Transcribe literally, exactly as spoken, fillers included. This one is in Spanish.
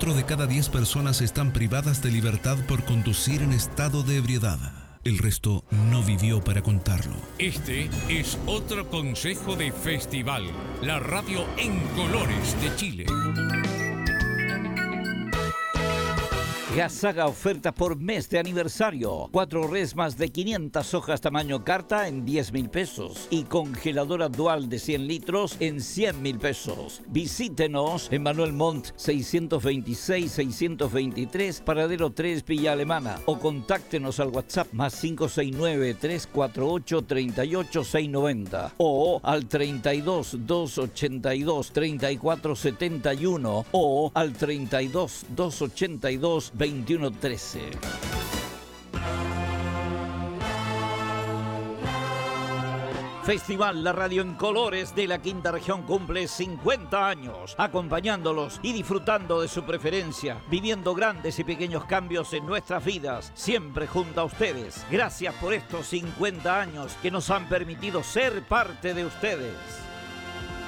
cuatro de cada diez personas están privadas de libertad por conducir en estado de ebriedad. El resto no vivió para contarlo. Este es otro consejo de Festival, la radio en colores de Chile. Gasaga oferta por mes de aniversario. Cuatro resmas de quinientas hojas tamaño carta en diez mil pesos. Y congeladora dual de cien litros en cien mil pesos. Visítenos en Manuel Montt seiscientos veintiséis, seiscientos veintitrés, Paradero tres, Villa Alemana. O contáctenos al WhatsApp más cinco seis nueve, tres cuatro ocho, tres ocho seis nueve cero. O al treinta y dos, doscientos ochenta y dos, treinta y cuatro setenta y uno. O al treinta y dos, doscientos ochenta y dos, veintiuno trece. Festival La Radio en Colores de la Quinta Región cumple cincuenta años, acompañándolos y disfrutando de su preferencia, viviendo grandes y pequeños cambios en nuestras vidas, siempre junto a ustedes. Gracias por estos cincuenta años que nos han permitido ser parte de ustedes.